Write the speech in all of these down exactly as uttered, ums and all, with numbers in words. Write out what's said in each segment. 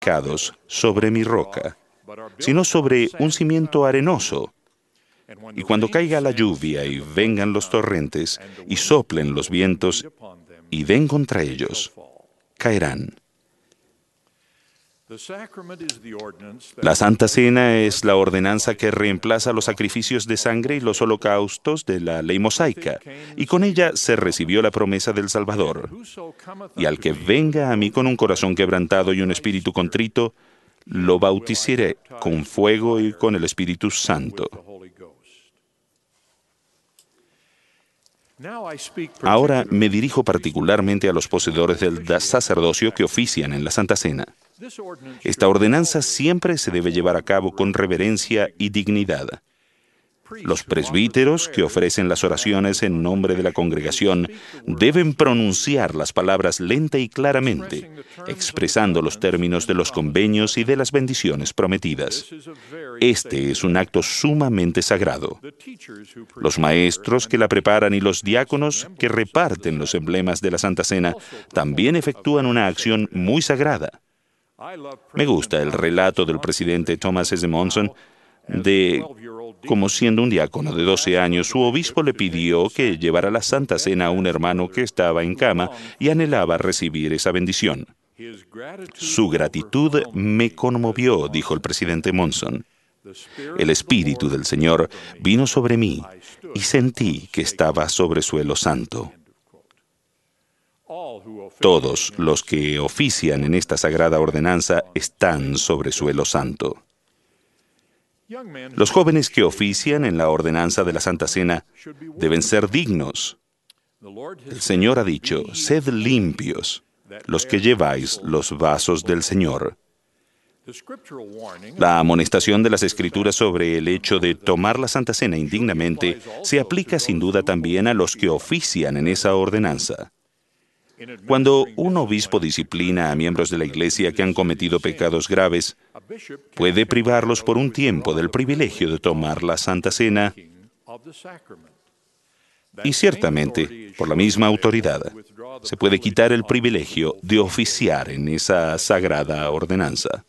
pecados sobre mi roca, sino sobre un cimiento arenoso. Y cuando caiga la lluvia y vengan los torrentes y soplen los vientos y den contra ellos, caerán. La Santa Cena es la ordenanza que reemplaza los sacrificios de sangre y los holocaustos de la ley mosaica, y con ella se recibió la promesa del Salvador. Y al que venga a mí con un corazón quebrantado y un espíritu contrito, lo bautizaré con fuego y con el Espíritu Santo. Ahora me dirijo particularmente a los poseedores del sacerdocio que ofician en la Santa Cena. Esta ordenanza siempre se debe llevar a cabo con reverencia y dignidad. Los presbíteros que ofrecen las oraciones en nombre de la congregación deben pronunciar las palabras lenta y claramente, expresando los términos de los convenios y de las bendiciones prometidas. Este es un acto sumamente sagrado. Los maestros que la preparan y los diáconos que reparten los emblemas de la Santa Cena también efectúan una acción muy sagrada. Me gusta el relato del presidente Thomas S. Monson de cómo, siendo un diácono de doce años, su obispo le pidió que llevara la Santa Cena a un hermano que estaba en cama y anhelaba recibir esa bendición. Su gratitud me conmovió, dijo el presidente Monson. El Espíritu del Señor vino sobre mí y sentí que estaba sobre suelo santo. Todos los que ofician en esta sagrada ordenanza están sobre suelo santo. Los jóvenes que ofician en la ordenanza de la Santa Cena deben ser dignos. El Señor ha dicho, sed limpios, los que lleváis los vasos del Señor. La amonestación de las Escrituras sobre el hecho de tomar la Santa Cena indignamente se aplica sin duda también a los que ofician en esa ordenanza. Cuando un obispo disciplina a miembros de la Iglesia que han cometido pecados graves, puede privarlos por un tiempo del privilegio de tomar la Santa Cena y ciertamente, por la misma autoridad, se puede quitar el privilegio de oficiar en esa sagrada ordenanza.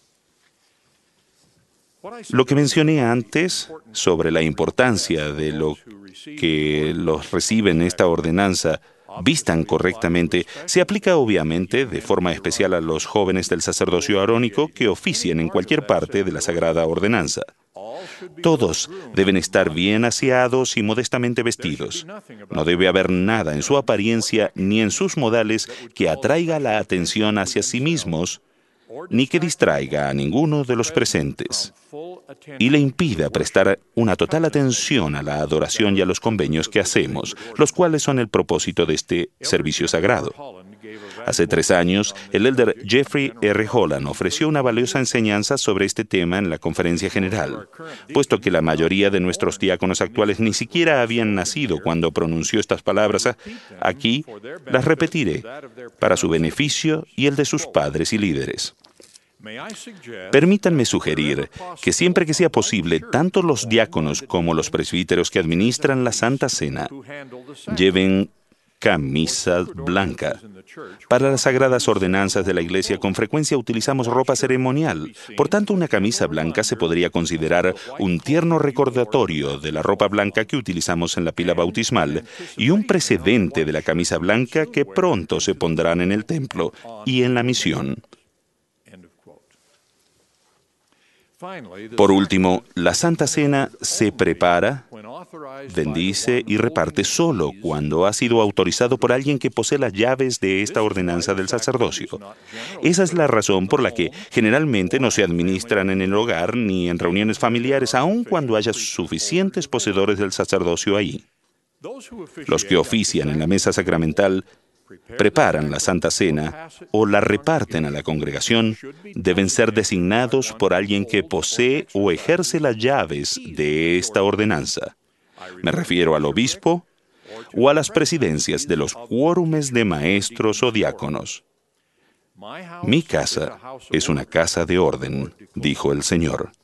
Lo que mencioné antes sobre la importancia de lo que los reciben esta ordenanza vistan correctamente, se aplica obviamente de forma especial a los jóvenes del sacerdocio arónico que ofician en cualquier parte de la sagrada ordenanza. Todos deben estar bien aseados y modestamente vestidos. No debe haber nada en su apariencia ni en sus modales que atraiga la atención hacia sí mismos, ni que distraiga a ninguno de los presentes, y le impida prestar una total atención a la adoración y a los convenios que hacemos, los cuales son el propósito de este servicio sagrado. Hace tres años, el elder Jeffrey R. Holland ofreció una valiosa enseñanza sobre este tema en la conferencia general. Puesto que la mayoría de nuestros diáconos actuales ni siquiera habían nacido cuando pronunció estas palabras, aquí las repetiré para su beneficio y el de sus padres y líderes. Permítanme sugerir que siempre que sea posible, tanto los diáconos como los presbíteros que administran la Santa Cena lleven camisa blanca. Para las sagradas ordenanzas de la Iglesia con frecuencia utilizamos ropa ceremonial. Por tanto, una camisa blanca se podría considerar un tierno recordatorio de la ropa blanca que utilizamos en la pila bautismal y un precedente de la camisa blanca que pronto se pondrán en el templo y en la misión. Por último, la Santa Cena se prepara, bendice y reparte solo cuando ha sido autorizado por alguien que posee las llaves de esta ordenanza del sacerdocio. Esa es la razón por la que generalmente no se administran en el hogar ni en reuniones familiares, aun cuando haya suficientes poseedores del sacerdocio ahí. Los que ofician en la mesa sacramental, preparan la Santa Cena o la reparten a la congregación, deben ser designados por alguien que posee o ejerce las llaves de esta ordenanza. Me refiero al obispo o a las presidencias de los cuórumes de maestros o diáconos. Mi casa es una casa de orden, dijo el Señor.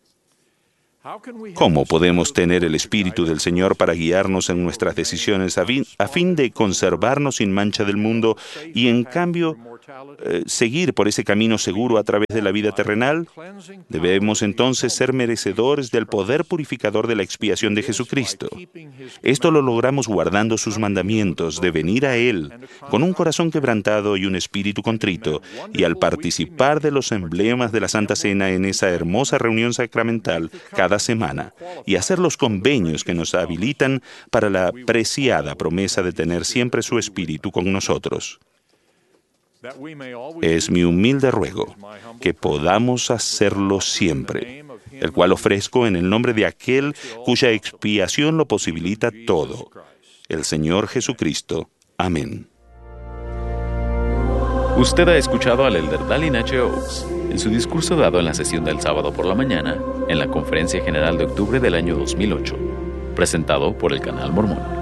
¿Cómo podemos tener el Espíritu del Señor para guiarnos en nuestras decisiones a fin, a fin de conservarnos sin mancha del mundo y, en cambio, eh, seguir por ese camino seguro a través de la vida terrenal, debemos entonces ser merecedores del poder purificador de la expiación de Jesucristo. Esto lo logramos guardando sus mandamientos, de venir a Él con un corazón quebrantado y un espíritu contrito, y al participar de los emblemas de la Santa Cena en esa hermosa reunión sacramental cada semana, y hacer los convenios que nos habilitan para la preciada promesa de tener siempre su espíritu con nosotros. Es mi humilde ruego que podamos hacerlo siempre, el cual ofrezco en el nombre de aquel cuya expiación lo posibilita todo, el Señor Jesucristo. Amén. Usted ha escuchado al elder Dallin H. Oaks en su discurso dado en la sesión del sábado por la mañana en la Conferencia General de octubre del año dos mil ocho, presentado por el Canal Mormón.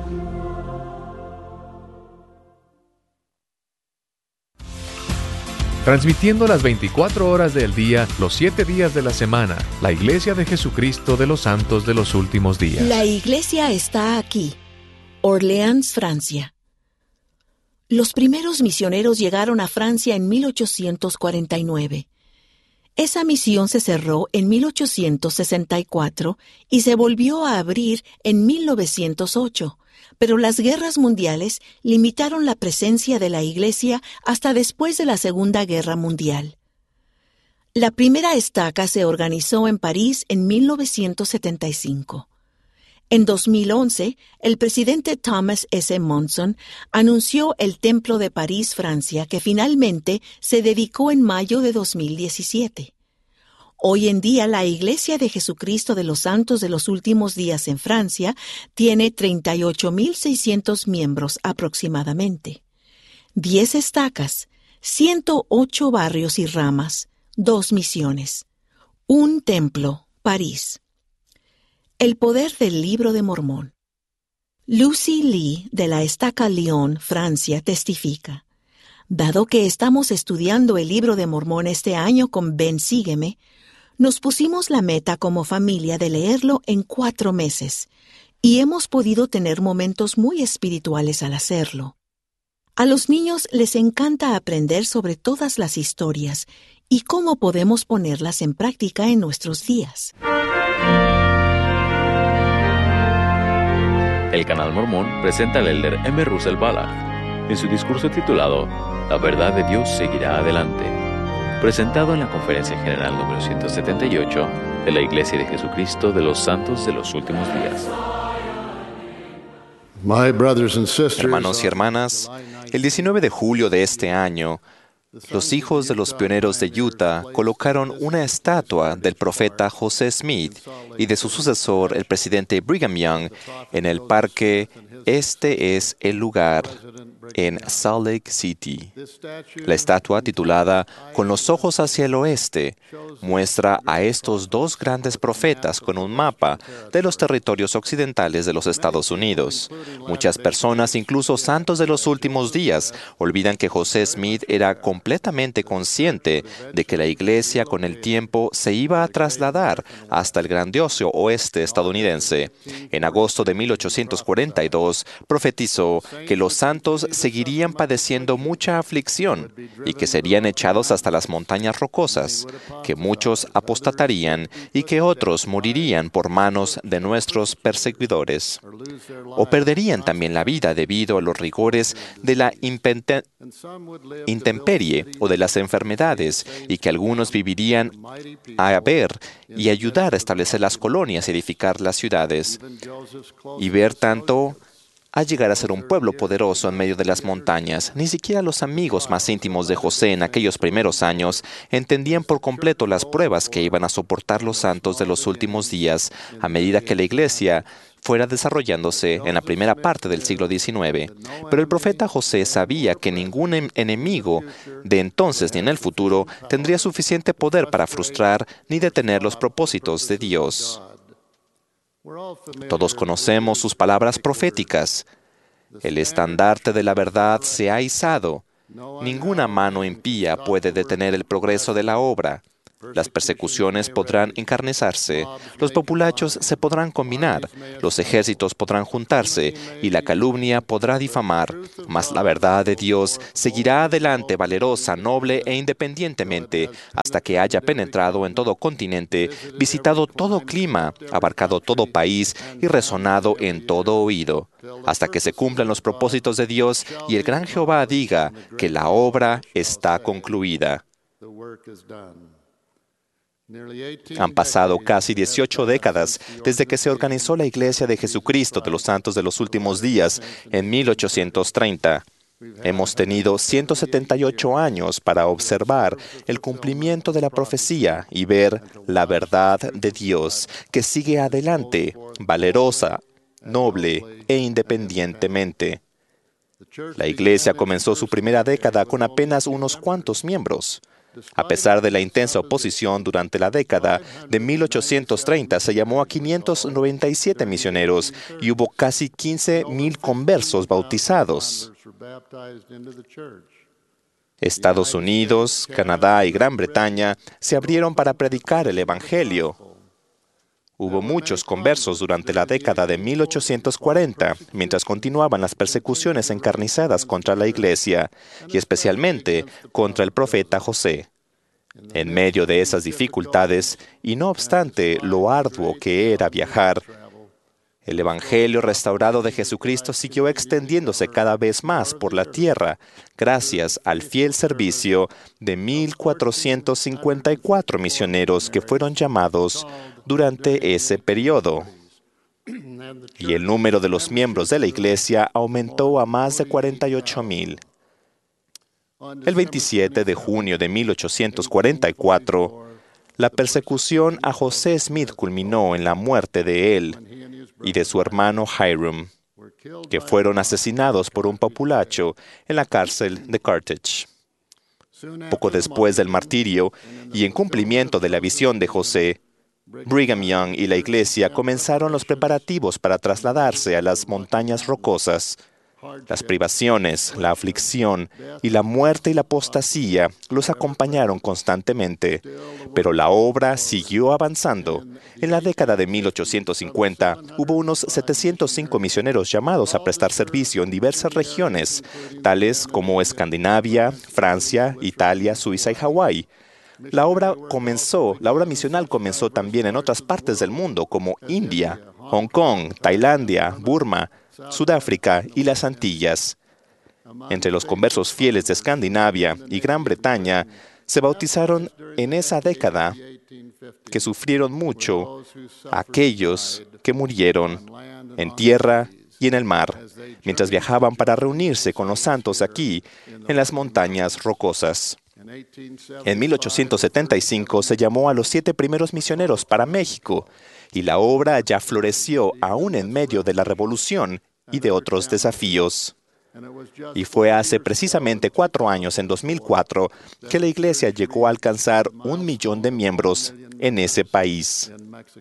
Transmitiendo las veinticuatro horas del día, los siete días de la semana, la Iglesia de Jesucristo de los Santos de los Últimos Días. La Iglesia está aquí, Orleans, Francia. Los primeros misioneros llegaron a Francia en mil ochocientos cuarenta y nueve. Esa misión se cerró en mil ochocientos sesenta y cuatro y se volvió a abrir en mil novecientos ocho. Pero las guerras mundiales limitaron la presencia de la Iglesia hasta después de la Segunda Guerra Mundial. La primera estaca se organizó en París en mil novecientos setenta y cinco. En dos mil once, el presidente Thomas S. Monson anunció el Templo de París, Francia, que finalmente se dedicó en mayo de dos mil diecisiete. Hoy en día, la Iglesia de Jesucristo de los Santos de los Últimos Días en Francia tiene treinta y ocho mil seiscientos miembros aproximadamente. diez estacas, ciento ocho barrios y ramas, dos misiones, un templo, París. El poder del Libro de Mormón. Lucy Lee, de la Estaca Lyon, Francia, testifica: dado que estamos estudiando el Libro de Mormón este año con Ven Sígueme, nos pusimos la meta como familia de leerlo en cuatro meses, y hemos podido tener momentos muy espirituales al hacerlo. A los niños les encanta aprender sobre todas las historias y cómo podemos ponerlas en práctica en nuestros días. El Canal Mormón presenta al elder M. Russell Ballard en su discurso titulado La verdad de Dios seguirá adelante, presentado en la Conferencia General número ciento setenta y ocho de la Iglesia de Jesucristo de los Santos de los Últimos Días. Hermanos y hermanas, el diecinueve de julio de este año, los hijos de los pioneros de Utah colocaron una estatua del profeta José Smith y de su sucesor, el presidente Brigham Young, en el parque Este es el lugar, en Salt Lake City. La estatua, titulada Con los ojos hacia el oeste, muestra a estos dos grandes profetas con un mapa de los territorios occidentales de los Estados Unidos. Muchas personas, incluso santos de los últimos días, olvidan que José Smith era completamente consciente de que la Iglesia con el tiempo se iba a trasladar hasta el grandioso oeste estadounidense. En agosto de mil ochocientos cuarenta y dos, profetizó que los santos seguirían padeciendo mucha aflicción y que serían echados hasta las montañas rocosas, que muchos apostatarían y que otros morirían por manos de nuestros perseguidores, o perderían también la vida debido a los rigores de la intemperie o de las enfermedades, y que algunos vivirían a ver y ayudar a establecer las colonias y edificar las ciudades, y ver tanto a llegar a ser un pueblo poderoso en medio de las montañas. Ni siquiera los amigos más íntimos de José en aquellos primeros años entendían por completo las pruebas que iban a soportar los santos de los últimos días a medida que la Iglesia fuera desarrollándose en la primera parte del siglo diecinueve. Pero el profeta José sabía que ningún enemigo de entonces ni en el futuro tendría suficiente poder para frustrar ni detener los propósitos de Dios. Todos conocemos sus palabras proféticas. El estandarte de la verdad se ha izado. Ninguna mano impía puede detener el progreso de la obra. Las persecuciones podrán encarnizarse, los populachos se podrán combinar, los ejércitos podrán juntarse y la calumnia podrá difamar, mas la verdad de Dios seguirá adelante valerosa, noble e independientemente hasta que haya penetrado en todo continente, visitado todo clima, abarcado todo país y resonado en todo oído, hasta que se cumplan los propósitos de Dios y el gran Jehová diga que la obra está concluida. Han pasado casi dieciocho décadas desde que se organizó la Iglesia de Jesucristo de los Santos de los Últimos Días en mil ochocientos treinta. Hemos tenido ciento setenta y ocho años para observar el cumplimiento de la profecía y ver la verdad de Dios que sigue adelante, valerosa, noble e independientemente. La Iglesia comenzó su primera década con apenas unos cuantos miembros. A pesar de la intensa oposición durante la década de mil ochocientos treinta, se llamó a quinientos noventa y siete misioneros y hubo casi quince mil conversos bautizados. Estados Unidos, Canadá y Gran Bretaña se abrieron para predicar el Evangelio. Hubo muchos conversos durante la década de mil ochocientos cuarenta, mientras continuaban las persecuciones encarnizadas contra la Iglesia, y especialmente contra el profeta José. En medio de esas dificultades, y no obstante lo arduo que era viajar, el Evangelio restaurado de Jesucristo siguió extendiéndose cada vez más por la tierra, gracias al fiel servicio de mil cuatrocientos cincuenta y cuatro misioneros que fueron llamados durante ese periodo. Y el número de los miembros de la Iglesia aumentó a más de cuarenta y ocho mil. El veintisiete de junio de mil ochocientos cuarenta y cuatro, la persecución a José Smith culminó en la muerte de él y de su hermano Hiram, que fueron asesinados por un populacho en la cárcel de Carthage. Poco después del martirio y en cumplimiento de la visión de José, Brigham Young y la Iglesia comenzaron los preparativos para trasladarse a las montañas rocosas. Las privaciones, la aflicción y la muerte y la apostasía los acompañaron constantemente, pero la obra siguió avanzando. En la década de mil ochocientos cincuenta hubo unos setecientos cinco misioneros llamados a prestar servicio en diversas regiones, tales como Escandinavia, Francia, Italia, Suiza y Hawái. La obra comenzó, la obra misional comenzó también en otras partes del mundo como India, Hong Kong, Tailandia, Burma, Sudáfrica y las Antillas. Entre los conversos fieles de Escandinavia y Gran Bretaña se bautizaron en esa década que sufrieron mucho aquellos que murieron en tierra y en el mar, mientras viajaban para reunirse con los santos aquí en las montañas rocosas. En mil ochocientos setenta y cinco se llamó a los siete primeros misioneros para México, y la obra ya floreció aún en medio de la Revolución y de otros desafíos. Y fue hace precisamente cuatro años, en dos mil cuatro, que la Iglesia llegó a alcanzar un millón de miembros en ese país.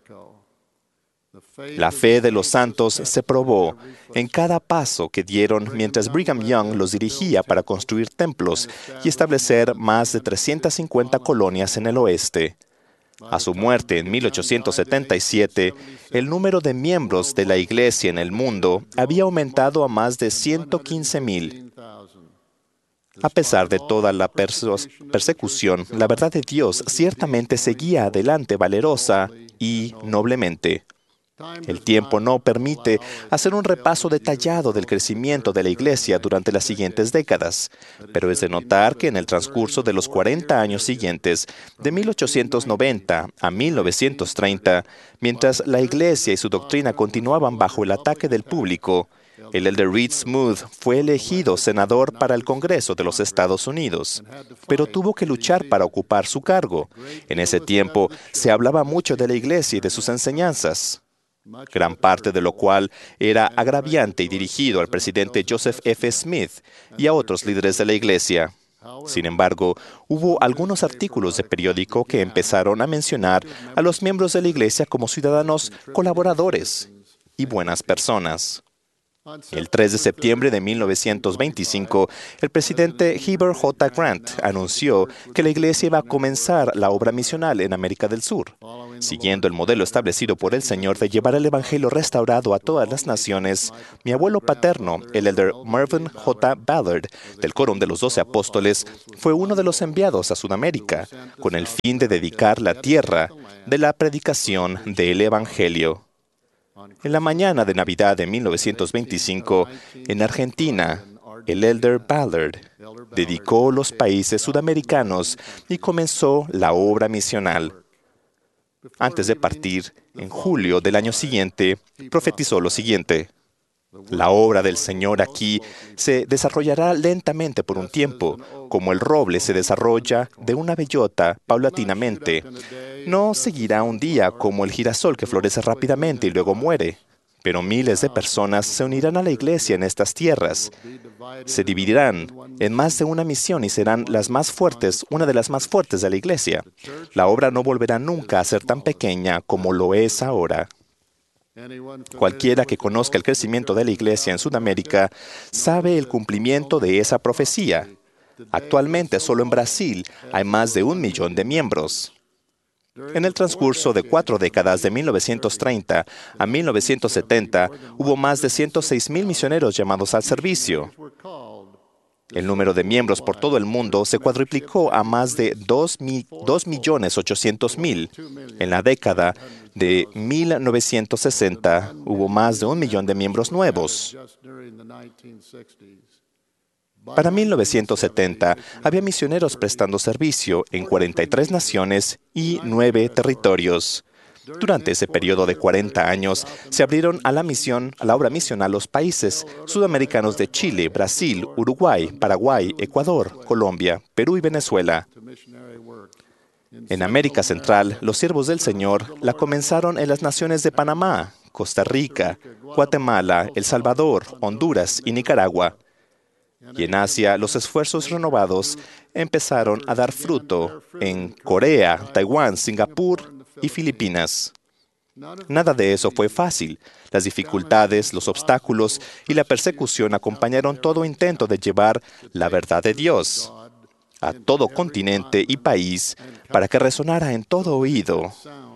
La fe de los santos se probó en cada paso que dieron mientras Brigham Young los dirigía para construir templos y establecer más de trescientas cincuenta colonias en el oeste. A su muerte en mil ochocientos setenta y siete, el número de miembros de la Iglesia en el mundo había aumentado a más de ciento quince mil. A pesar de toda la persecución, la verdad de Dios ciertamente seguía adelante valerosa y noblemente. El tiempo no permite hacer un repaso detallado del crecimiento de la Iglesia durante las siguientes décadas, pero es de notar que en el transcurso de los cuarenta años siguientes, de mil ochocientos noventa a mil novecientos treinta, mientras la Iglesia y su doctrina continuaban bajo el ataque del público, el elder Reed Smoot fue elegido senador para el Congreso de los Estados Unidos, pero tuvo que luchar para ocupar su cargo. En ese tiempo se hablaba mucho de la Iglesia y de sus enseñanzas, gran parte de lo cual era agraviante y dirigido al presidente Joseph F. Smith y a otros líderes de la Iglesia. Sin embargo, hubo algunos artículos de periódico que empezaron a mencionar a los miembros de la Iglesia como ciudadanos colaboradores y buenas personas. El tres de septiembre de mil novecientos veinticinco, el presidente Heber J. Grant anunció que la Iglesia iba a comenzar la obra misional en América del Sur, siguiendo el modelo establecido por el Señor de llevar el Evangelio restaurado a todas las naciones. Mi abuelo paterno, el elder Mervyn J. Ballard, del Quórum de los Doce Apóstoles, fue uno de los enviados a Sudamérica, con el fin de dedicar la tierra de la predicación del Evangelio. En la mañana de Navidad de mil novecientos veinticinco, en Argentina, el elder Ballard dedicó los países sudamericanos y comenzó la obra misional. Antes de partir, en julio del año siguiente, profetizó lo siguiente: la obra del Señor aquí se desarrollará lentamente por un tiempo, como el roble se desarrolla de una bellota paulatinamente. No seguirá un día como el girasol que florece rápidamente y luego muere. Pero miles de personas se unirán a la Iglesia en estas tierras. Se dividirán en más de una misión y serán las más fuertes, una de las más fuertes de la Iglesia. La obra no volverá nunca a ser tan pequeña como lo es ahora. Cualquiera que conozca el crecimiento de la Iglesia en Sudamérica sabe el cumplimiento de esa profecía. Actualmente, solo en Brasil hay más de un millón de miembros. En el transcurso de cuatro décadas, de mil novecientos treinta a mil novecientos setenta, hubo más de ciento seis mil misioneros llamados al servicio. El número de miembros por todo el mundo se cuadruplicó a más de dos millones ochocientos mil. En la década de mil novecientos sesenta, hubo más de un millón de miembros nuevos. Para mil novecientos setenta, había misioneros prestando servicio en cuarenta y tres naciones y nueve territorios. Durante ese periodo de cuarenta años, se abrieron a la misión, a la obra misional los países sudamericanos de Chile, Brasil, Uruguay, Paraguay, Ecuador, Colombia, Perú y Venezuela. En América Central, los siervos del Señor la comenzaron en las naciones de Panamá, Costa Rica, Guatemala, El Salvador, Honduras y Nicaragua. Y en Asia, los esfuerzos renovados empezaron a dar fruto en Corea, Taiwán, Singapur y Filipinas. Nada de eso fue fácil. Las dificultades, los obstáculos y la persecución acompañaron todo intento de llevar la verdad de Dios a todo continente y país para que resonara en todo oído.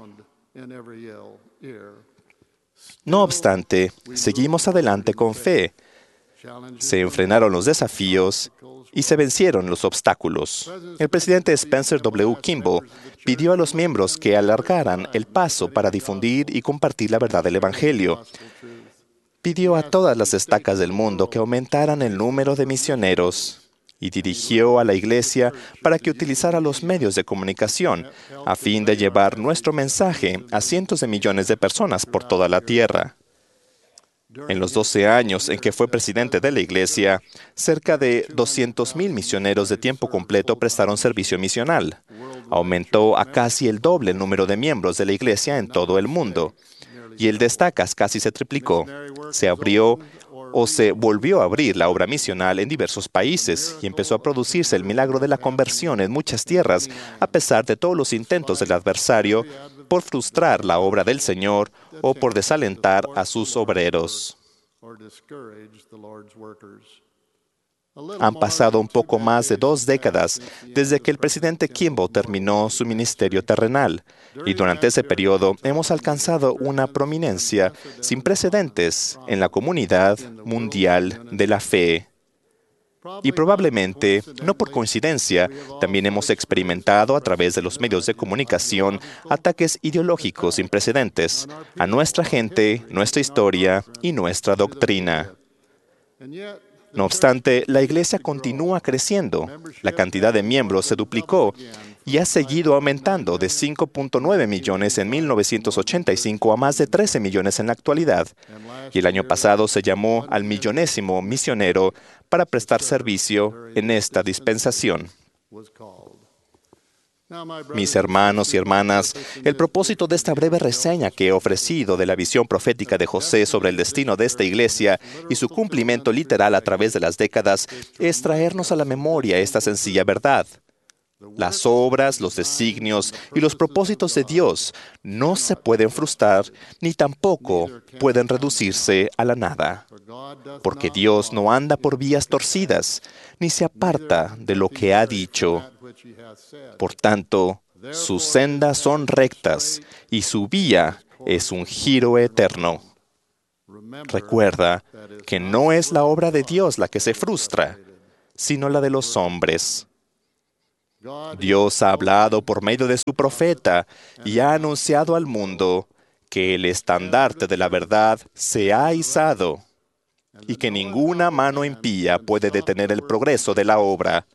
No obstante, seguimos adelante con fe. Se enfrenaron los desafíos y se vencieron los obstáculos. El presidente Spencer W. Kimball pidió a los miembros que alargaran el paso para difundir y compartir la verdad del Evangelio. Pidió a todas las estacas del mundo que aumentaran el número de misioneros y dirigió a la Iglesia para que utilizara los medios de comunicación a fin de llevar nuestro mensaje a cientos de millones de personas por toda la tierra. En los doce años en que fue presidente de la Iglesia, cerca de doscientos mil misioneros de tiempo completo prestaron servicio misional. Aumentó a casi el doble el número de miembros de la Iglesia en todo el mundo. Y el de estacas casi se triplicó. Se abrió o se volvió a abrir la obra misional en diversos países y empezó a producirse el milagro de la conversión en muchas tierras, a pesar de todos los intentos del adversario por frustrar la obra del Señor o por desalentar a sus obreros. Han pasado un poco más de dos décadas desde que el presidente Kimball terminó su ministerio terrenal, y durante ese periodo hemos alcanzado una prominencia sin precedentes en la comunidad mundial de la fe. Y probablemente, no por coincidencia, también hemos experimentado a través de los medios de comunicación ataques ideológicos sin precedentes a nuestra gente, nuestra historia y nuestra doctrina. No obstante, la Iglesia continúa creciendo. La cantidad de miembros se duplicó y ha seguido aumentando de cinco punto nueve millones en mil novecientos ochenta y cinco a más de trece millones en la actualidad. Y el año pasado se llamó al millonésimo misionero para prestar servicio en esta dispensación. Mis hermanos y hermanas, el propósito de esta breve reseña que he ofrecido de la visión profética de José sobre el destino de esta iglesia y su cumplimiento literal a través de las décadas es traernos a la memoria esta sencilla verdad. Las obras, los designios y los propósitos de Dios no se pueden frustrar ni tampoco pueden reducirse a la nada, porque Dios no anda por vías torcidas, ni se aparta de lo que ha dicho. Por tanto, sus sendas son rectas y su vía es un giro eterno. Recuerda que no es la obra de Dios la que se frustra, sino la de los hombres. Dios ha hablado por medio de su profeta y ha anunciado al mundo que el estandarte de la verdad se ha izado y que ninguna mano impía puede detener el progreso de la obra.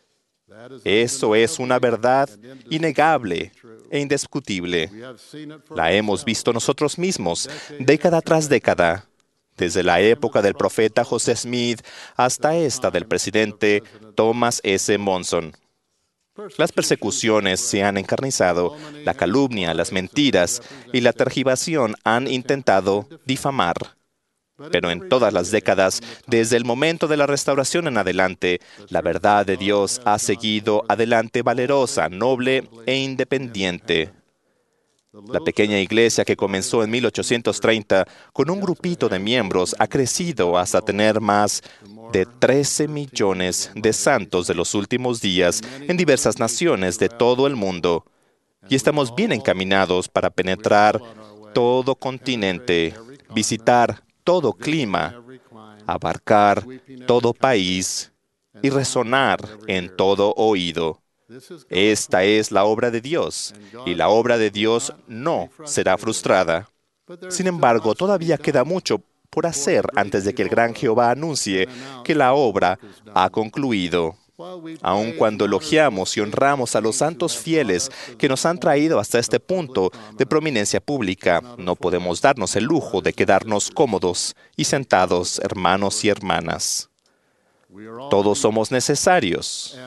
Eso es una verdad innegable e indiscutible. La hemos visto nosotros mismos, década tras década, desde la época del profeta José Smith hasta esta del presidente Thomas S. Monson. Las persecuciones se han encarnizado, la calumnia, las mentiras y la tergiversación han intentado difamar. Pero en todas las décadas, desde el momento de la restauración en adelante, la verdad de Dios ha seguido adelante valerosa, noble e independiente. La pequeña iglesia que comenzó en mil ochocientos treinta con un grupito de miembros ha crecido hasta tener más de trece millones de santos de los últimos días en diversas naciones de todo el mundo. Y estamos bien encaminados para penetrar todo continente, visitar todo clima, abarcar todo país y resonar en todo oído. Esta es la obra de Dios, y la obra de Dios no será frustrada. Sin embargo, todavía queda mucho por hacer antes de que el gran Jehová anuncie que la obra ha concluido. Aun cuando elogiamos y honramos a los santos fieles que nos han traído hasta este punto de prominencia pública, no podemos darnos el lujo de quedarnos cómodos y sentados, hermanos y hermanas. Todos somos necesarios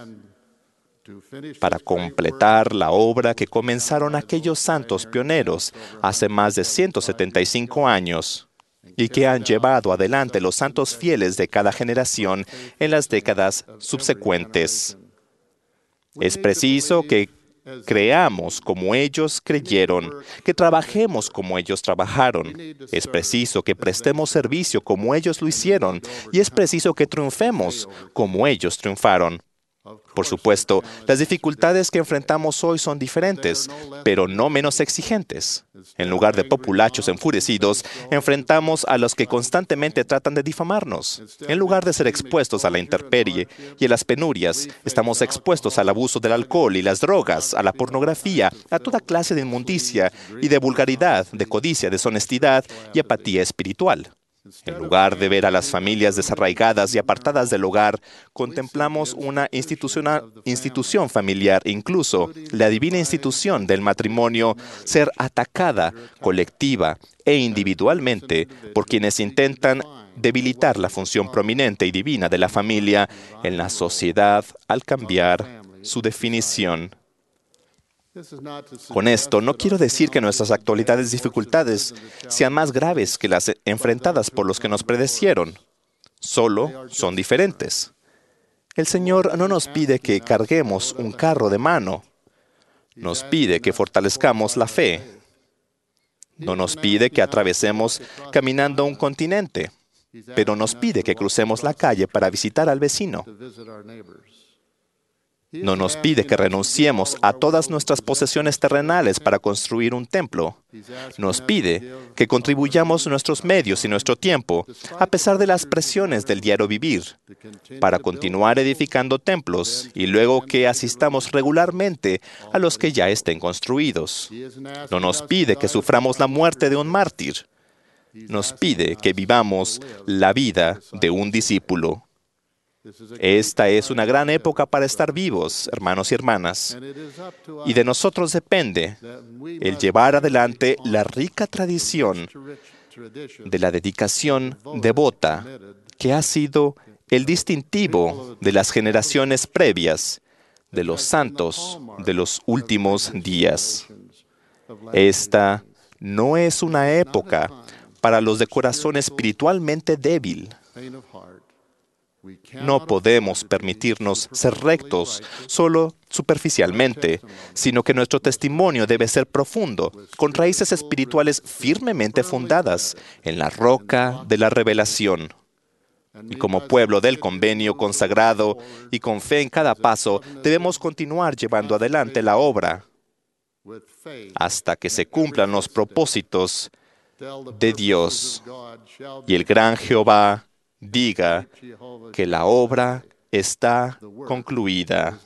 para completar la obra que comenzaron aquellos santos pioneros hace más de ciento setenta y cinco años y que han llevado adelante los santos fieles de cada generación en las décadas subsecuentes. Es preciso que creamos como ellos creyeron, que trabajemos como ellos trabajaron. Es preciso que prestemos servicio como ellos lo hicieron y es preciso que triunfemos como ellos triunfaron. Por supuesto, las dificultades que enfrentamos hoy son diferentes, pero no menos exigentes. En lugar de populachos enfurecidos, enfrentamos a los que constantemente tratan de difamarnos. En lugar de ser expuestos a la intemperie y a las penurias, estamos expuestos al abuso del alcohol y las drogas, a la pornografía, a toda clase de inmundicia y de vulgaridad, de codicia, deshonestidad y apatía espiritual. En lugar de ver a las familias desarraigadas y apartadas del hogar, contemplamos una institución familiar, incluso la divina institución del matrimonio, ser atacada colectiva e individualmente por quienes intentan debilitar la función prominente y divina de la familia en la sociedad al cambiar su definición. Con esto no quiero decir que nuestras actuales dificultades sean más graves que las enfrentadas por los que nos predecieron. Solo son diferentes. El Señor no nos pide que carguemos un carro de mano. Nos pide que fortalezcamos la fe. No nos pide que atravesemos caminando un continente, pero nos pide que crucemos la calle para visitar al vecino. No nos pide que renunciemos a todas nuestras posesiones terrenales para construir un templo. Nos pide que contribuyamos nuestros medios y nuestro tiempo, a pesar de las presiones del diario vivir, para continuar edificando templos y luego que asistamos regularmente a los que ya estén construidos. No nos pide que suframos la muerte de un mártir. Nos pide que vivamos la vida de un discípulo. Esta es una gran época para estar vivos, hermanos y hermanas, y de nosotros depende el llevar adelante la rica tradición de la dedicación devota que ha sido el distintivo de las generaciones previas, de los santos de los últimos días. Esta no es una época para los de corazón espiritualmente débil. No podemos permitirnos ser rectos solo superficialmente, sino que nuestro testimonio debe ser profundo, con raíces espirituales firmemente fundadas en la roca de la revelación. Y como pueblo del convenio consagrado y con fe en cada paso, debemos continuar llevando adelante la obra hasta que se cumplan los propósitos de Dios y el gran Jehová diga que la obra está concluida.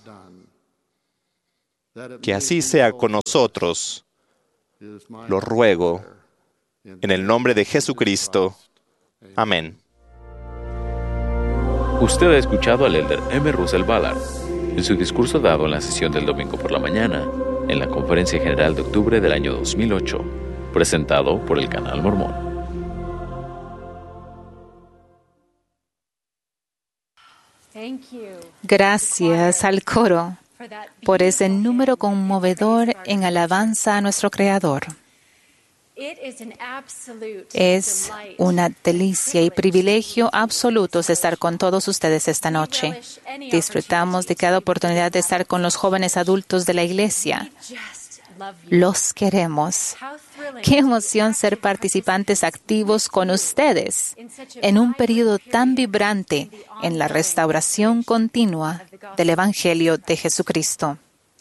Que así sea con nosotros, lo ruego, en el nombre de Jesucristo. Amén. Usted ha escuchado al elder M. Russell Ballard en su discurso dado en la sesión del domingo por la mañana en la Conferencia General de octubre del año dos mil ocho, presentado por el Canal Mormón. Gracias al coro por ese número conmovedor en alabanza a nuestro Creador. Es una delicia y privilegio absolutos estar con todos ustedes esta noche. Disfrutamos de cada oportunidad de estar con los jóvenes adultos de la iglesia. Los queremos. Qué emoción ser participantes activos con ustedes en un periodo tan vibrante en la restauración continua del Evangelio de Jesucristo.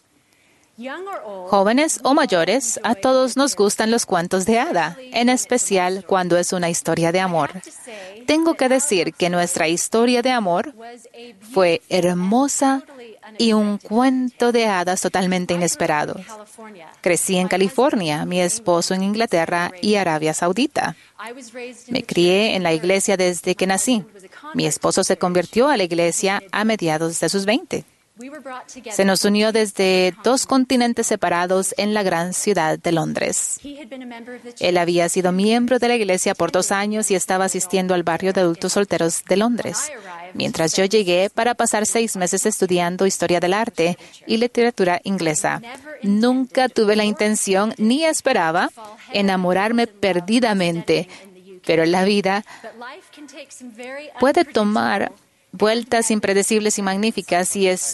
Jóvenes o mayores, a todos nos gustan los cuentos de hada, en especial cuando es una historia de amor. Tengo que decir que nuestra historia de amor fue hermosa y un cuento de hadas totalmente inesperado. Crecí en California, mi esposo en Inglaterra y Arabia Saudita. Me crié en la iglesia desde que nací. Mi esposo se convirtió a la iglesia a mediados de sus veinte. Se nos unió desde dos continentes separados en la gran ciudad de Londres. Él había sido miembro de la iglesia por dos años y estaba asistiendo al barrio de adultos solteros de Londres, mientras yo llegué para pasar seis meses estudiando historia del arte y literatura inglesa. Nunca tuve la intención ni esperaba enamorarme perdidamente, pero la vida puede tomar vueltas impredecibles y magníficas y es...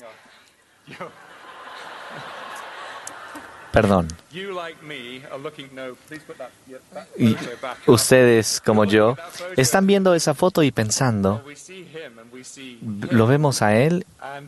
Perdón. Y ustedes, como yo, están viendo esa foto y pensando, lo vemos a él,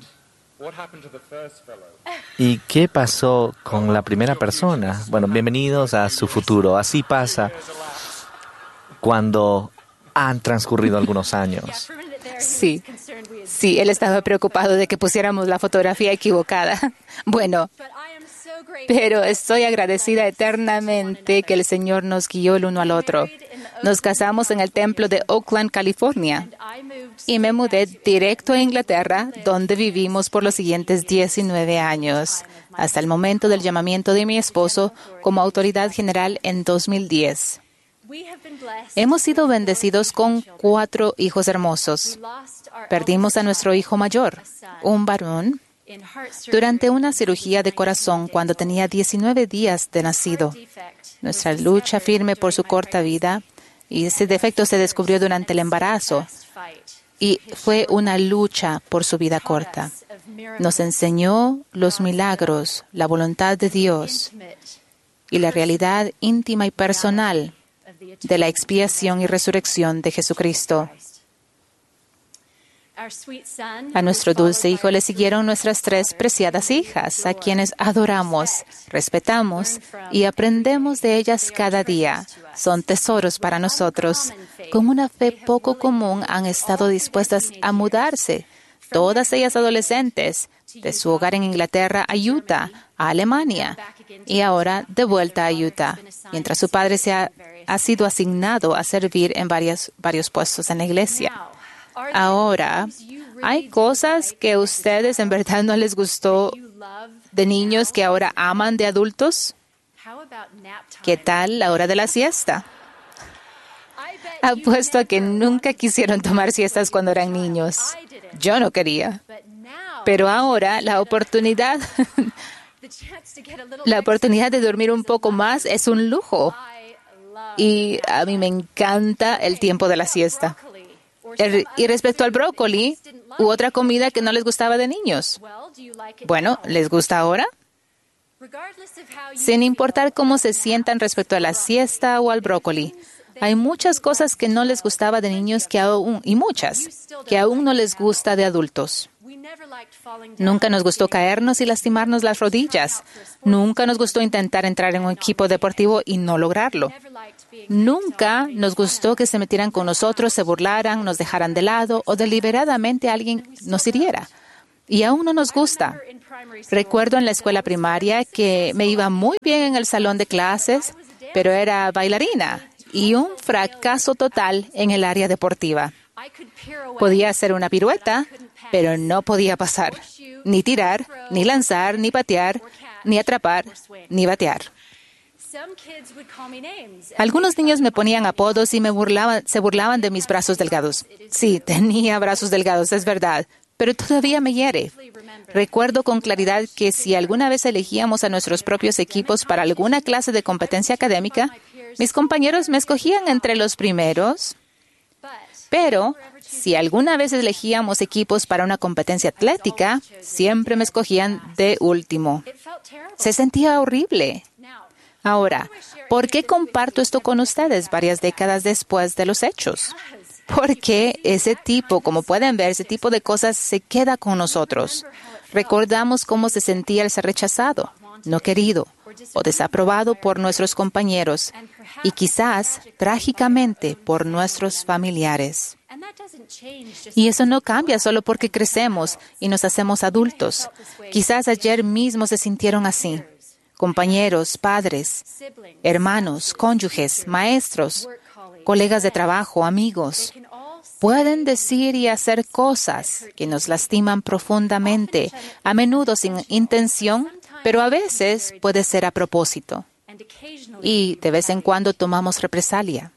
¿y qué pasó con la primera persona? Bueno, bienvenidos a su futuro. Así pasa cuando han transcurrido algunos años. Sí, sí, él estaba preocupado de que pusiéramos la fotografía equivocada. Bueno, pero estoy agradecida eternamente que el Señor nos guió el uno al otro. Nos casamos en el templo de Oakland, California, y me mudé directo a Inglaterra, donde vivimos por los siguientes diecinueve años, hasta el momento del llamamiento de mi esposo como autoridad general en dos mil diez. Hemos sido bendecidos con cuatro hijos hermosos. Perdimos a nuestro hijo mayor, un varón, durante una cirugía de corazón cuando tenía diecinueve días de nacido. Nuestra lucha firme por su corta vida, y ese defecto se descubrió durante el embarazo, y fue una lucha por su vida corta. Nos enseñó los milagros, la voluntad de Dios y la realidad íntima y personal de la expiación y resurrección de Jesucristo. A nuestro dulce hijo le siguieron nuestras tres preciadas hijas, a quienes adoramos, respetamos y aprendemos de ellas cada día. Son tesoros para nosotros. Con una fe poco común han estado dispuestas a mudarse, todas ellas adolescentes, de su hogar en Inglaterra a Utah, a Alemania, y ahora de vuelta a Utah, mientras su padre se ha, ha sido asignado a servir en varias, varios puestos en la iglesia. Ahora, ¿hay cosas que a ustedes en verdad no les gustó de niños que ahora aman de adultos? ¿Qué tal la hora de la siesta? Apuesto a que nunca quisieron tomar siestas cuando eran niños. Yo no quería. Pero ahora la oportunidad, la oportunidad de dormir un poco más es un lujo. Y a mí me encanta el tiempo de la siesta. Er, y respecto al brócoli, u otra comida que no les gustaba de niños. Bueno, ¿les gusta ahora? Sin importar cómo se sientan respecto a la siesta o al brócoli, hay muchas cosas que no les gustaba de niños que aún, y muchas, que aún no les gusta de adultos. Nunca nos gustó caernos y lastimarnos las rodillas. Nunca nos gustó intentar entrar en un equipo deportivo y no lograrlo. Nunca nos gustó que se metieran con nosotros, se burlaran, nos dejaran de lado o deliberadamente alguien nos hiriera. Y aún no nos gusta. Recuerdo en la escuela primaria que me iba muy bien en el salón de clases, pero era bailarina y un fracaso total en el área deportiva. Podía hacer una pirueta, pero no podía pasar, ni tirar, ni lanzar, ni patear, ni atrapar, ni batear. Algunos niños me ponían apodos y me burlaban, se burlaban de mis brazos delgados. Sí, tenía brazos delgados, es verdad, pero todavía me hiere. Recuerdo con claridad que si alguna vez elegíamos a nuestros propios equipos para alguna clase de competencia académica, mis compañeros me escogían entre los primeros. Pero si alguna vez elegíamos equipos para una competencia atlética, siempre me escogían de último. Se sentía horrible. Ahora, ¿por qué comparto esto con ustedes varias décadas después de los hechos? Porque ese tipo, como pueden ver, ese tipo de cosas se queda con nosotros. Recordamos cómo se sentía el ser rechazado, no querido o desaprobado por nuestros compañeros y quizás, trágicamente, por nuestros familiares. Y eso no cambia solo porque crecemos y nos hacemos adultos. Quizás ayer mismo se sintieron así. Compañeros, padres, hermanos, cónyuges, maestros, colegas de trabajo, amigos. Pueden decir y hacer cosas que nos lastiman profundamente, a menudo sin intención, pero a veces puede ser a propósito. Y de vez en cuando tomamos represalia.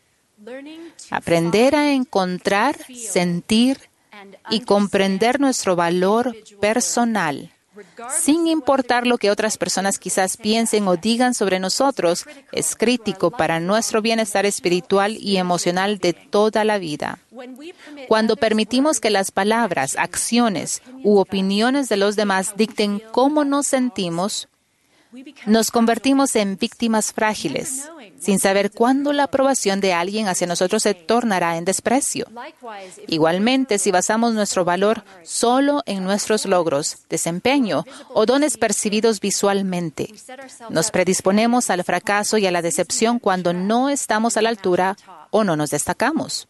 Aprender a encontrar, sentir y comprender nuestro valor personal, sin importar lo que otras personas quizás piensen o digan sobre nosotros, es crítico para nuestro bienestar espiritual y emocional de toda la vida. Cuando permitimos que las palabras, acciones u opiniones de los demás dicten cómo nos sentimos, nos convertimos en víctimas frágiles, sin saber cuándo la aprobación de alguien hacia nosotros se tornará en desprecio. Igualmente, si basamos nuestro valor solo en nuestros logros, desempeño o dones percibidos visualmente, nos predisponemos al fracaso y a la decepción cuando no estamos a la altura o no nos destacamos.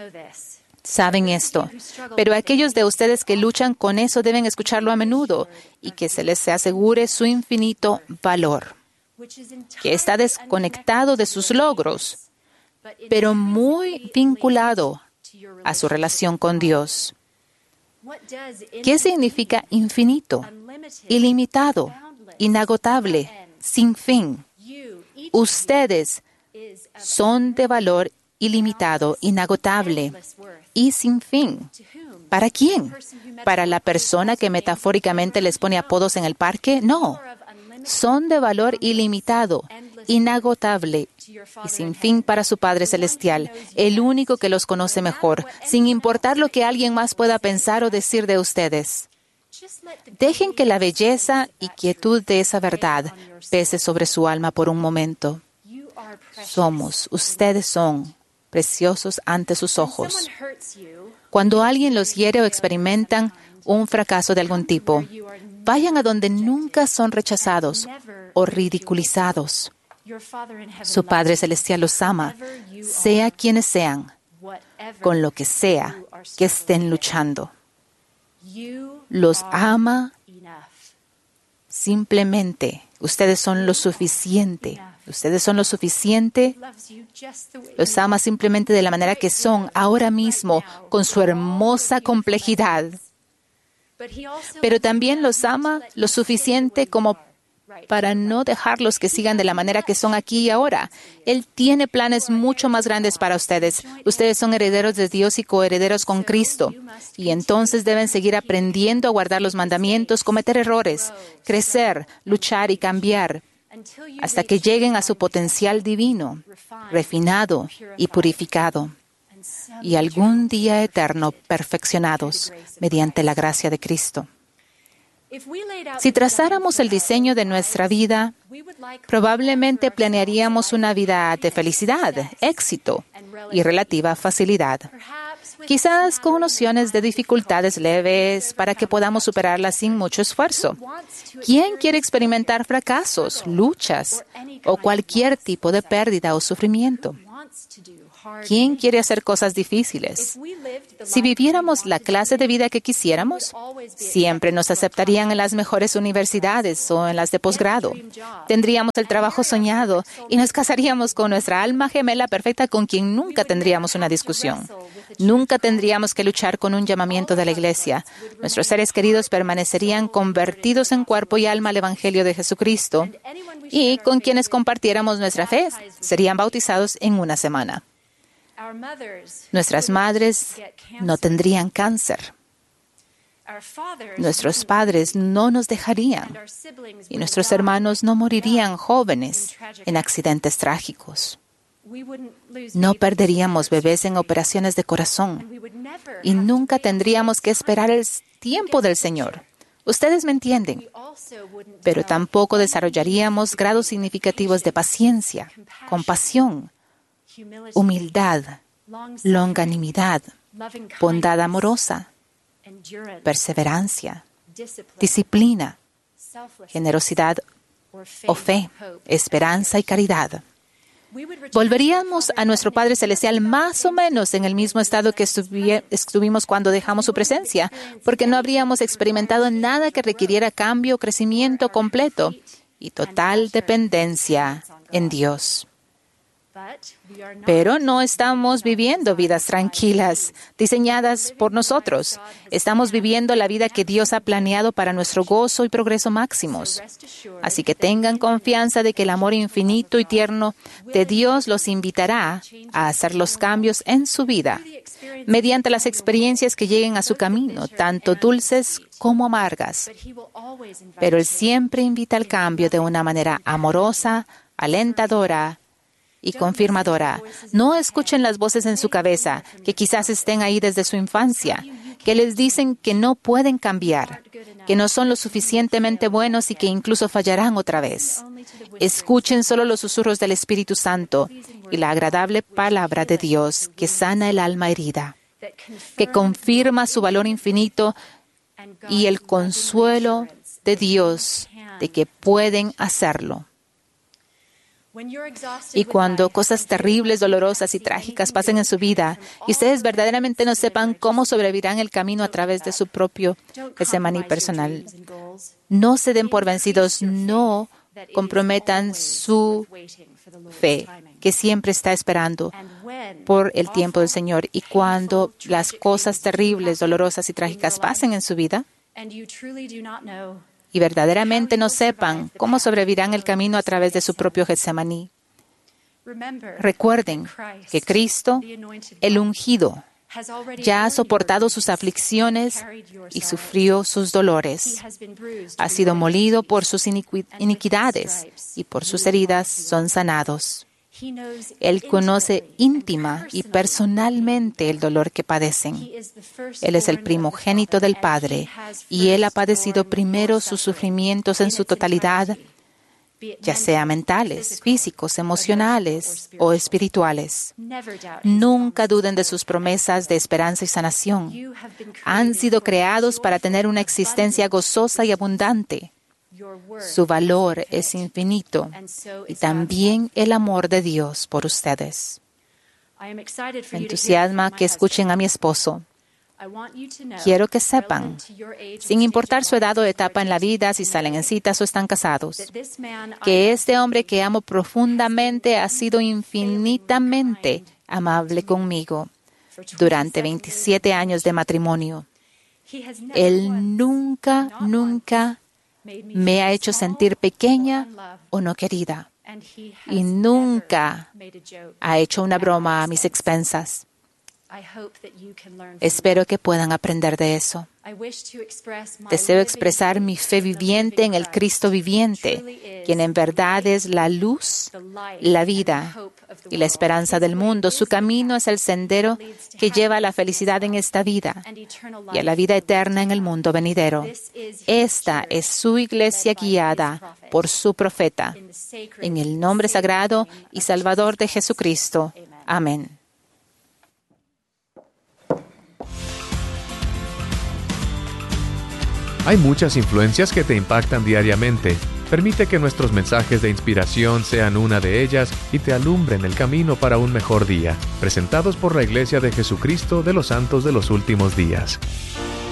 Saben esto, pero aquellos de ustedes que luchan con eso deben escucharlo a menudo y que se les asegure su infinito valor, que está desconectado de sus logros, pero muy vinculado a su relación con Dios. ¿Qué significa infinito, ilimitado, inagotable, sin fin? Ustedes son de valor ilimitado, inagotable y sin fin. ¿Para quién? ¿Para la persona que metafóricamente les pone apodos en el parque? No. Son de valor ilimitado, inagotable y sin fin para su Padre Celestial, el único que los conoce mejor, sin importar lo que alguien más pueda pensar o decir de ustedes. Dejen que la belleza y quietud de esa verdad pese sobre su alma por un momento. Somos, ustedes son, preciosos ante sus ojos. Cuando alguien los hiere o experimentan un fracaso de algún tipo, vayan a donde nunca son rechazados o ridiculizados. Su Padre Celestial los ama, sea quienes sean, con lo que sea que estén luchando. Los ama simplemente. Ustedes son lo suficiente. Ustedes son lo suficiente. Los ama simplemente de la manera que son ahora mismo, con su hermosa complejidad. Pero también los ama lo suficiente como para no dejarlos que sigan de la manera que son aquí y ahora. Él tiene planes mucho más grandes para ustedes. Ustedes son herederos de Dios y coherederos con Cristo. Y entonces deben seguir aprendiendo a guardar los mandamientos, cometer errores, crecer, luchar y cambiar, hasta que lleguen a su potencial divino, refinado y purificado. y algún día eterno perfeccionados mediante la gracia de Cristo. Si trazáramos el diseño de nuestra vida, probablemente planearíamos una vida de felicidad, éxito y relativa facilidad. Quizás con nociones de dificultades leves para que podamos superarlas sin mucho esfuerzo. ¿Quién quiere experimentar fracasos, luchas o cualquier tipo de pérdida o sufrimiento? ¿Quién quiere hacer cosas difíciles? Si viviéramos la clase de vida que quisiéramos, siempre nos aceptarían en las mejores universidades o en las de posgrado. Tendríamos el trabajo soñado y nos casaríamos con nuestra alma gemela perfecta con quien nunca tendríamos una discusión. Nunca tendríamos que luchar con un llamamiento de la Iglesia. Nuestros seres queridos permanecerían convertidos en cuerpo y alma al Evangelio de Jesucristo y con quienes compartiéramos nuestra fe serían bautizados en una semana. Nuestras madres no tendrían cáncer. Nuestros padres no nos dejarían y nuestros hermanos no morirían jóvenes en accidentes trágicos. No perderíamos bebés en operaciones de corazón y nunca tendríamos que esperar el tiempo del Señor. Ustedes me entienden, pero tampoco desarrollaríamos grados significativos de paciencia, compasión, humildad, longanimidad, bondad amorosa, perseverancia, disciplina, generosidad o fe, esperanza y caridad. Volveríamos a nuestro Padre Celestial más o menos en el mismo estado que estuvi- estuvimos cuando dejamos su presencia, porque no habríamos experimentado nada que requiriera cambio, crecimiento completo y total dependencia en Dios. Pero no estamos viviendo vidas tranquilas, diseñadas por nosotros. Estamos viviendo la vida que Dios ha planeado para nuestro gozo y progreso máximos. Así que tengan confianza de que el amor infinito y tierno de Dios los invitará a hacer los cambios en su vida, mediante las experiencias que lleguen a su camino, tanto dulces como amargas. Pero Él siempre invita al cambio de una manera amorosa, alentadora y confirmadora. No escuchen las voces en su cabeza, que quizás estén ahí desde su infancia, que les dicen que no pueden cambiar, que no son lo suficientemente buenos y que incluso fallarán otra vez. Escuchen solo los susurros del Espíritu Santo y la agradable palabra de Dios que sana el alma herida, que confirma su valor infinito y el consuelo de Dios de que pueden hacerlo. Y cuando cosas terribles, dolorosas y trágicas pasen en su vida y ustedes verdaderamente no sepan cómo sobrevivirán el camino a través de su propio Getsemaní personal, no se den por vencidos, no comprometan su fe, que siempre está esperando por el tiempo del Señor. Y cuando las cosas terribles, dolorosas y trágicas pasen en su vida, y verdaderamente no sepan cómo sobrevivirán el camino a través de su propio Getsemaní. Recuerden que Cristo, el ungido, ya ha soportado sus aflicciones y sufrió sus dolores. Ha sido molido por sus iniqui- iniquidades y por sus heridas son sanados. Él conoce íntima y personalmente el dolor que padecen. Él es el primogénito del Padre y Él ha padecido primero sus sufrimientos en su totalidad, ya sea mentales, físicos, emocionales o espirituales. Nunca duden de sus promesas de esperanza y sanación. Han sido creados para tener una existencia gozosa y abundante. Su valor es infinito y también el amor de Dios por ustedes. Me entusiasma que escuchen a mi esposo. Quiero que sepan, sin importar su edad o etapa en la vida, si salen en citas o están casados, que este hombre que amo profundamente ha sido infinitamente amable conmigo durante veintisiete años de matrimonio. Él nunca, nunca me ha hecho sentir pequeña o no querida, y nunca ha hecho una broma a mis expensas. Espero que puedan aprender de eso. Deseo expresar mi fe viviente en el Cristo viviente, quien en verdad es la luz, la vida y la esperanza del mundo. Su camino es el sendero que lleva a la felicidad en esta vida y a la vida eterna en el mundo venidero. Esta es su iglesia guiada por su profeta, en el nombre sagrado y salvador de Jesucristo. Amén. Hay muchas influencias que te impactan diariamente. Permite que nuestros mensajes de inspiración sean una de ellas y te alumbren el camino para un mejor día. Presentados por la Iglesia de Jesucristo de los Santos de los Últimos Días.